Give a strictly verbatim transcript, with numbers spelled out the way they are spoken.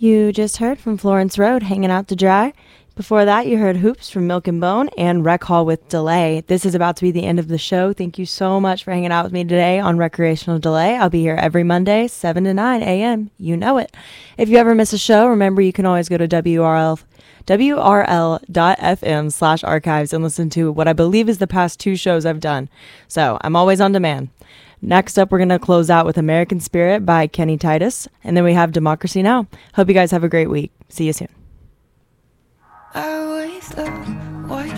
You just heard from Florence Road, Hanging Out to Dry. Before that, you heard Hoops from Milk and Bone and Rec Hall with Delay. This is about to be the end of the show. Thank you so much for hanging out with me today on Recreational Delay. I'll be here every Monday, seven to nine a.m. You know it. If you ever miss a show, remember you can always go to W R L, W R L dot F M slash archives and listen to what I believe is the past two shows I've done. So I'm always on demand. Next up, we're going to close out with American Spirit by Kenny Titus. And then we have Democracy Now! Hope you guys have a great week. See you soon. I always love what